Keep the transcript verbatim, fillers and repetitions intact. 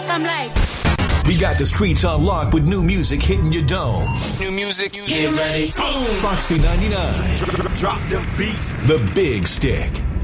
I'm like. We got the streets on lock with new music hitting your dome. New music, you get ready. Boom! Foxy ninety-nine. Drop them beats. The Big Stick.